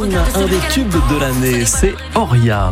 un des tubes de l'année, c'est Oria.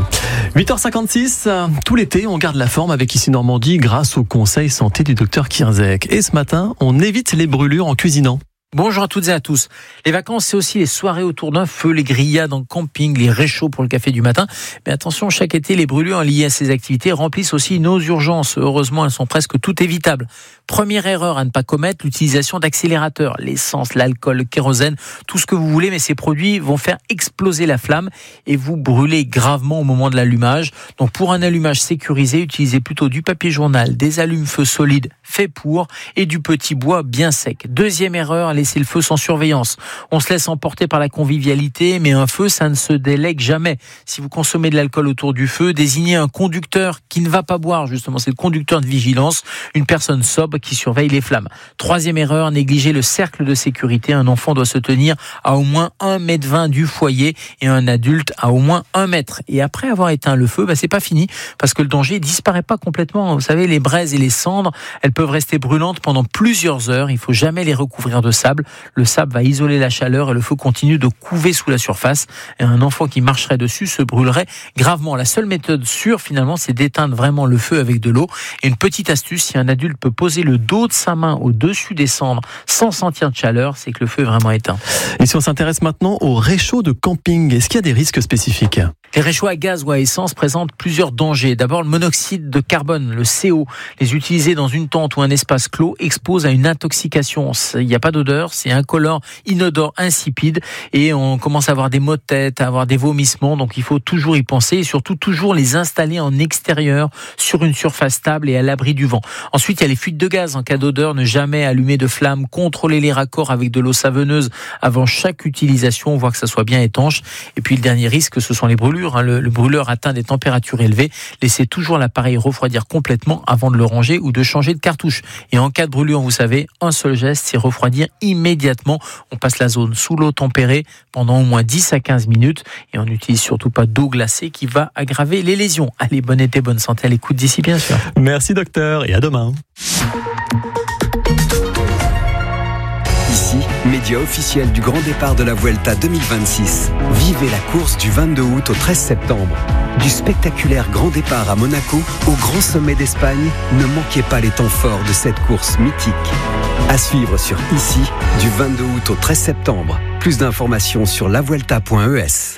8h56, tout l'été, on garde la forme avec Ici Normandie grâce au conseil santé du docteur Kierzek. Et ce matin, on évite les brûlures en cuisinant. Bonjour à toutes et à tous. Les vacances, c'est aussi les soirées autour d'un feu, les grillades en camping, les réchauds pour le café du matin. Mais attention, chaque été, les brûlures liées à ces activités remplissent aussi nos urgences. Heureusement, elles sont presque toutes évitables. Première erreur à ne pas commettre, l'utilisation d'accélérateurs, l'essence, l'alcool, le kérosène, tout ce que vous voulez, mais ces produits vont faire exploser la flamme et vous brûler gravement au moment de l'allumage. Donc pour un allumage sécurisé, utilisez plutôt du papier journal, des allumes-feu solides faits pour et du petit bois bien sec. Deuxième erreur, laisser le feu sans surveillance. On se laisse emporter par la convivialité, mais un feu, ça ne se délègue jamais. Si vous consommez de l'alcool autour du feu, désignez un conducteur qui ne va pas boire, justement, c'est le conducteur de vigilance, une personne sobre qui surveille les flammes. Troisième erreur, négliger le cercle de sécurité. Un enfant doit se tenir à au moins 1,20 m du foyer et un adulte à au moins 1 mètre. Et après avoir éteint le feu, c'est pas fini, parce que le danger disparaît pas complètement. Vous savez, les braises et les cendres, elles peuvent rester brûlantes pendant plusieurs heures. Il faut jamais les recouvrir de sable. Le sable va isoler la chaleur et le feu continue de couver sous la surface. Et un enfant qui marcherait dessus se brûlerait gravement. La seule méthode sûre, finalement, c'est d'éteindre vraiment le feu avec de l'eau. Et une petite astuce, si un adulte peut poser le dos de sa main au-dessus des cendres sans sentir de chaleur, c'est que le feu est vraiment éteint. Et si on s'intéresse maintenant aux réchauds de camping, est-ce qu'il y a des risques spécifiques ? Les réchauds à gaz ou à essence présentent plusieurs dangers. D'abord, le monoxyde de carbone, le CO. Les utiliser dans une tente ou un espace clos expose à une intoxication. Il n'y a pas d'odeur, c'est incolore, inodore, insipide. Et on commence à avoir des maux de tête, à avoir des vomissements. Donc il faut toujours y penser et surtout toujours les installer en extérieur sur une surface stable et à l'abri du vent. Ensuite, il y a les fuites de gaz. En cas d'odeur, ne jamais allumer de flamme. Contrôler les raccords avec de l'eau savonneuse avant chaque utilisation, voir que ça soit bien étanche. Et puis le dernier risque, ce sont les brûlures. Le brûleur atteint des températures élevées. Laissez toujours l'appareil refroidir complètement avant de le ranger ou de changer de cartouche. Et en cas de brûlure, vous savez, un seul geste, c'est refroidir immédiatement. On passe la zone sous l'eau tempérée pendant au moins 10 à 15 minutes et on n'utilise surtout pas d'eau glacée qui va aggraver les lésions. Allez, bon été, bonne santé à l'écoute d'ici, bien sûr. Merci docteur et à demain. Ici, média officiel du grand départ de la Vuelta 2026. Vivez la course du 22 août au 13 septembre. Du spectaculaire grand départ à Monaco au grand sommet d'Espagne, ne manquez pas les temps forts de cette course mythique. À suivre sur Ici, du 22 août au 13 septembre. Plus d'informations sur lavuelta.es.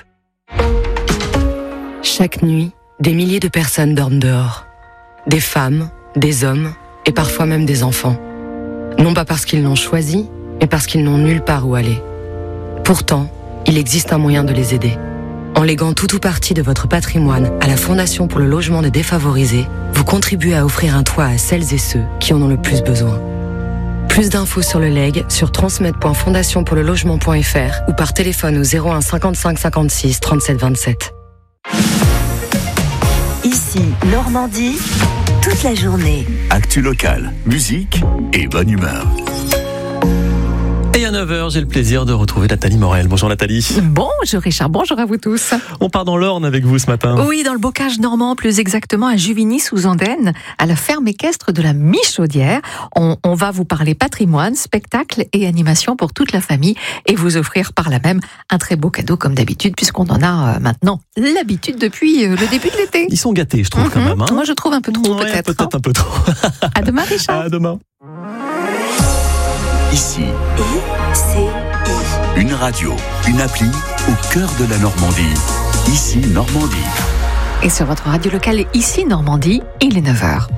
Chaque nuit, des milliers de personnes dorment dehors. Des femmes, des hommes et parfois même des enfants. Non pas parce qu'ils l'ont choisi, mais parce qu'ils n'ont nulle part où aller. Pourtant, il existe un moyen de les aider. En léguant tout ou partie de votre patrimoine à la Fondation pour le logement des défavorisés, vous contribuez à offrir un toit à celles et ceux qui en ont le plus besoin. Plus d'infos sur le legs sur transmet.fondationpourlelogement.fr ou par téléphone au 01 55 56 37 27. Ici, Normandie, toute la journée. Actu locale, musique et bonne humeur. Et à 9h, j'ai le plaisir de retrouver Nathalie Morel. Bonjour Nathalie. Bonjour Richard, bonjour à vous tous. On part dans l'Orne avec vous ce matin. Oui, dans le bocage normand, plus exactement à Juvigny-sous-Andenne, à la ferme équestre de la Michaudière. On va vous parler patrimoine, spectacle et animation pour toute la famille et vous offrir par là même un très beau cadeau comme d'habitude, puisqu'on en a maintenant l'habitude depuis le début de l'été. Ils sont gâtés, je trouve quand même. Moi, je trouve un peu trop, ouais, peut-être. Peut-être un peu trop. À demain, Richard. À demain. Ici, ICI. une radio, une appli au cœur de la Normandie. Ici, Normandie. Et sur votre radio locale, ici Normandie, il est 9h.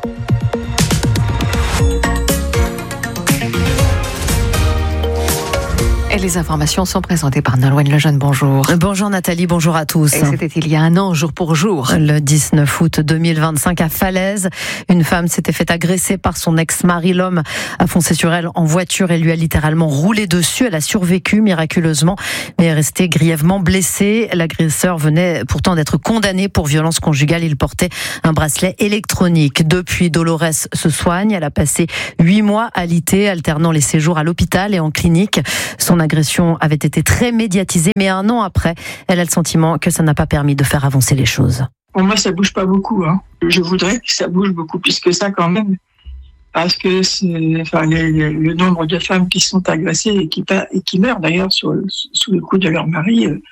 Et les informations sont présentées par Nolwenn Lejeune. Bonjour. Bonjour Nathalie, bonjour à tous. Et c'était il y a un an, jour pour jour. Le 19 août 2025 à Falaise, une femme s'était fait agresser par son ex-mari. L'homme a foncé sur elle en voiture et lui a littéralement roulé dessus. Elle a survécu miraculeusement, mais est restée grièvement blessée. L'agresseur venait pourtant d'être condamné pour violence conjugale. Il portait un bracelet électronique. Depuis, Dolores se soigne. Elle a passé 8 mois alitée, alternant les séjours à l'hôpital et en clinique. Son agression avait été très médiatisée, mais un an après, elle a le sentiment que ça n'a pas permis de faire avancer les choses. Pour moi, ça bouge pas beaucoup. Je voudrais que ça bouge beaucoup plus que ça quand même. Parce que le nombre de femmes qui sont agressées et qui meurent d'ailleurs sous le coup de leur mari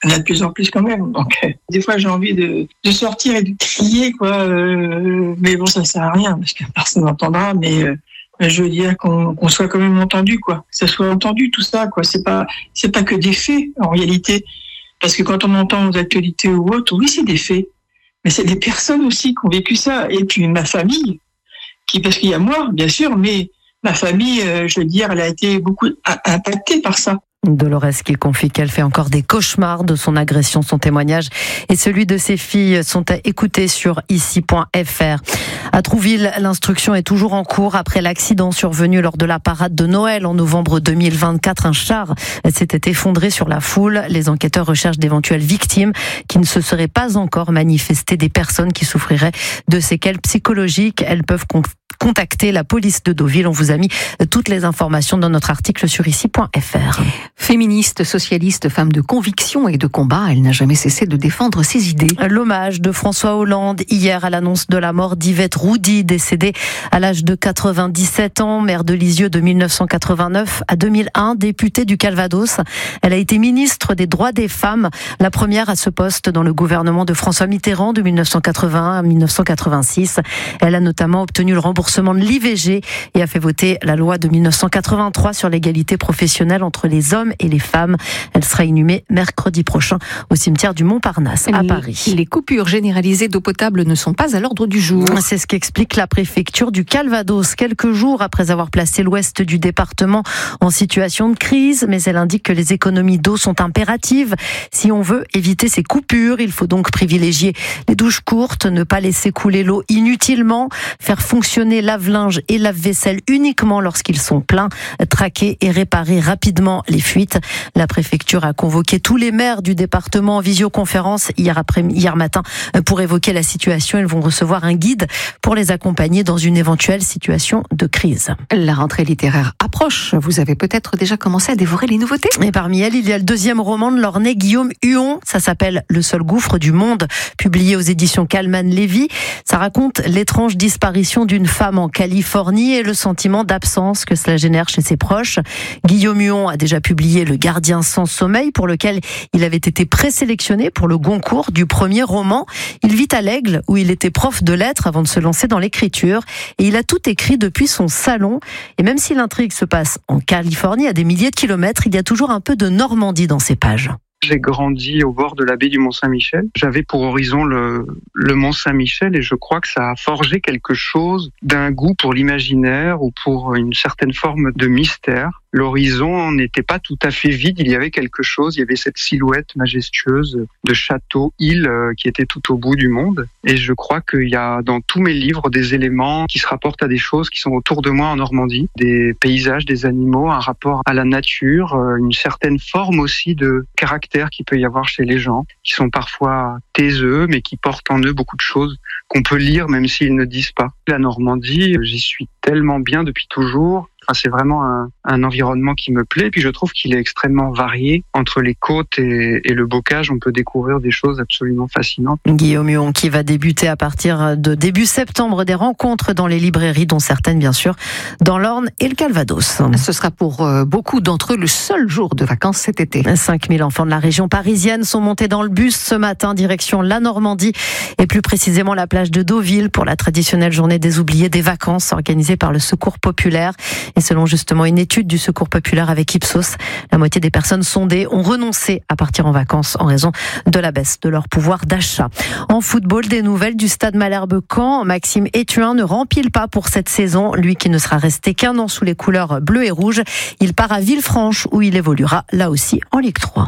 Il y en a de plus en plus quand même. Donc, des fois, j'ai envie de sortir et de crier, quoi. Mais bon, ça sert à rien parce que personne n'entendra. Mais je veux dire qu'on soit quand même entendu, quoi. Que ça soit entendu, tout ça, quoi. C'est pas que des faits, en réalité. Parce que quand on entend aux actualités ou autres, oui, c'est des faits. Mais c'est des personnes aussi qui ont vécu ça. Et puis ma famille, parce qu'il y a moi, bien sûr, mais ma famille, je veux dire, elle a été beaucoup impactée par ça. Dolores qui confie qu'elle fait encore des cauchemars de son agression. Son témoignage et celui de ses filles sont à écouter sur ici.fr. À Trouville, l'instruction est toujours en cours après l'accident survenu lors de la parade de Noël en novembre 2024. Un char s'était effondré sur la foule. Les enquêteurs recherchent d'éventuelles victimes qui ne se seraient pas encore manifestées, des personnes qui souffriraient de séquelles psychologiques. Elles peuvent contacter la police de Deauville. On vous a mis toutes les informations dans notre article sur ici.fr. Féministe, socialiste, femme de conviction et de combat, elle n'a jamais cessé de défendre ses idées. L'hommage de François Hollande hier à l'annonce de la mort d'Yvette Roudy, décédée à l'âge de 97 ans, maire de Lisieux de 1989 à 2001, députée du Calvados. Elle a été ministre des droits des femmes, la première à ce poste dans le gouvernement de François Mitterrand de 1981 à 1986. Elle a notamment obtenu le remboursement de l'IVG et a fait voter la loi de 1983 sur l'égalité professionnelle entre les hommes et les femmes. Elle sera inhumée mercredi prochain au cimetière du Montparnasse à Paris. Les coupures généralisées d'eau potable ne sont pas à l'ordre du jour. C'est ce qu'explique la préfecture du Calvados quelques jours après avoir placé l'ouest du département en situation de crise, mais elle indique que les économies d'eau sont impératives. Si on veut éviter ces coupures, il faut donc privilégier les douches courtes, ne pas laisser couler l'eau inutilement, faire fonctionner lave-linge et lave-vaisselle uniquement lorsqu'ils sont pleins, traquer et réparer rapidement les fuites. La préfecture a convoqué tous les maires du département en visioconférence hier matin pour évoquer la situation. Ils vont recevoir un guide pour les accompagner dans une éventuelle situation de crise. La rentrée littéraire approche. Vous avez peut-être déjà commencé à dévorer les nouveautés. Et parmi elles, il y a le deuxième roman de l'Ornais Guillaume Huon. Ça s'appelle Le seul gouffre du monde, publié aux éditions Calman Lévy. Ça raconte l'étrange disparition d'une femme en Californie et le sentiment d'absence que cela génère chez ses proches. Guillaume Huon a déjà publié Le Gardien sans sommeil, pour lequel il avait été présélectionné pour le Goncourt du premier roman. Il vit à l'Aigle, où il était prof de lettres avant de se lancer dans l'écriture. Et il a tout écrit depuis son salon. Et même si l'intrigue se passe en Californie, à des milliers de kilomètres, il y a toujours un peu de Normandie dans ses pages. J'ai grandi au bord de la baie du Mont-Saint-Michel. J'avais pour horizon le Mont-Saint-Michel et je crois que ça a forgé quelque chose d'un goût pour l'imaginaire ou pour une certaine forme de mystère. L'horizon n'était pas tout à fait vide, il y avait quelque chose, il y avait cette silhouette majestueuse de château, île qui était tout au bout du monde. Et je crois qu'il y a dans tous mes livres des éléments qui se rapportent à des choses qui sont autour de moi en Normandie, des paysages, des animaux, un rapport à la nature, une certaine forme aussi de caractère qu'il peut y avoir chez les gens, qui sont parfois taiseux, mais qui portent en eux beaucoup de choses qu'on peut lire même s'ils ne disent pas. La Normandie, j'y suis tellement bien depuis toujours. Enfin, c'est vraiment un environnement qui me plaît. Et puis je trouve qu'il est extrêmement varié. Entre les côtes et le bocage, on peut découvrir des choses absolument fascinantes. Guillaume Huon qui va débuter à partir de début septembre des rencontres dans les librairies, dont certaines bien sûr dans l'Orne et le Calvados. Ce sera pour beaucoup d'entre eux le seul jour de vacances cet été. 5000 enfants de la région parisienne sont montés dans le bus ce matin direction la Normandie et plus précisément la plage de Deauville pour la traditionnelle journée des oubliés des vacances organisée par le Secours populaire. Et selon justement une étude du Secours populaire avec Ipsos, la moitié des personnes sondées ont renoncé à partir en vacances en raison de la baisse de leur pouvoir d'achat. En football, des nouvelles du Stade Malherbe-Caen. Maxime Étuin ne rempile pas pour cette saison. Lui qui ne sera resté qu'un an sous les couleurs bleues et rouges. Il part à Villefranche où il évoluera là aussi en Ligue 3.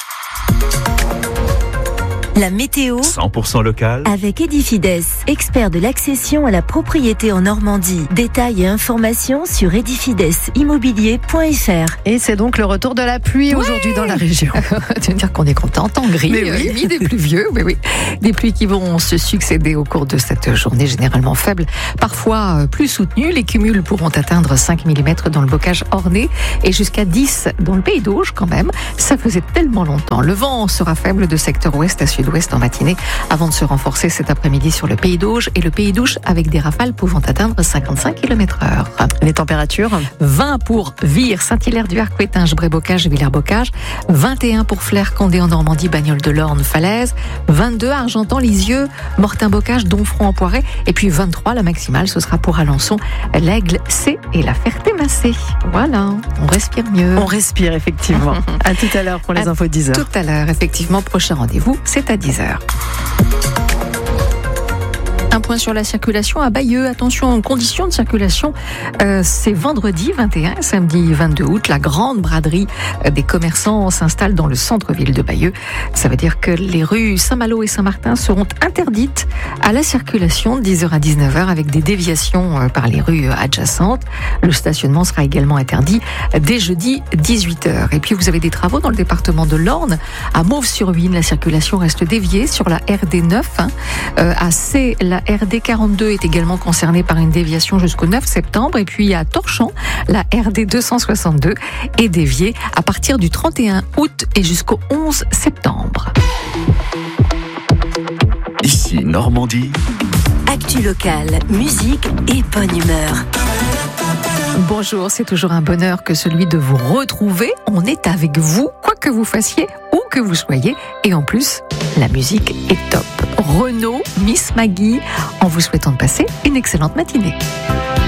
La météo 100% local avec Edifides, expert de l'accession à la propriété en Normandie. Détails et informations sur edifidesimmobilier.fr. Et c'est donc le retour de la pluie aujourd'hui dans la région. Tu veux dire qu'on est content, temps gris, nuit des pluvieux, mais oui. Des pluies qui vont se succéder au cours de cette journée généralement faible, parfois plus soutenue. Les cumuls pourront atteindre 5 mm dans le bocage ornais et jusqu'à 10 dans le pays d'Auge quand même. Ça faisait tellement longtemps. Le vent sera faible de secteur ouest à sud sud-ouest en matinée avant de se renforcer cet après-midi sur le Pays d'Auge et le Pays d'Ouche avec des rafales pouvant atteindre 55 km/h. Les températures 20 pour Vire, Saint-Hilaire-du-Harcouët, Étinges, Bray-Bocage et Villers-Bocage. 21 pour Flers, Condé en Normandie, Bagnoles de l'Orne, Falaise. 22 à Argentan, Lisieux, Mortain-Bocage, Domfront-en-Poiret. Et puis 23, la maximale, ce sera pour Alençon, l'Aigle, C et la Ferté-Massé. Voilà, on respire mieux. On respire, effectivement. À tout à l'heure pour les infos de 10h. Tout à l'heure, effectivement, prochain rendez-vous, c'est à 10h. Un point sur la circulation à Bayeux. Attention aux conditions de circulation. C'est vendredi 21 et samedi 22 août. La grande braderie des commerçants s'installe dans le centre-ville de Bayeux. Ça veut dire que les rues Saint-Malo et Saint-Martin seront interdites à la circulation de 10h à 19h avec des déviations par les rues adjacentes. Le stationnement sera également interdit dès jeudi 18h. Et puis vous avez des travaux dans le département de l'Orne. À Mauves-sur-Huisne, la circulation reste déviée sur la RD 9. À C, la RD 42 est également concernée par une déviation jusqu'au 9 septembre. Et puis à Torchamps, la RD 262 est déviée à partir du 31 août et jusqu'au 11 septembre. Ici Normandie. Actu locale, musique et bonne humeur. Bonjour, c'est toujours un bonheur que celui de vous retrouver. On est avec vous, quoi que vous fassiez, où que vous soyez. Et en plus, la musique est top. Renaud, Miss Maggie, en vous souhaitant de passer une excellente matinée.